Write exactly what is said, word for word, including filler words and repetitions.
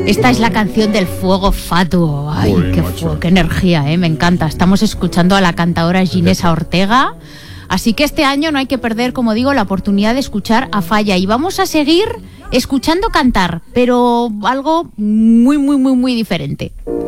Esta es la canción del fuego fatuo. Ay, Uy, qué, macho. fu- qué energía, ¿eh? Me encanta. Estamos escuchando a la cantadora Ginesa Ortega. Así que este año no hay que perder, como digo, la oportunidad de escuchar a Falla. Y vamos a seguir escuchando cantar, pero algo muy, muy, muy, muy diferente.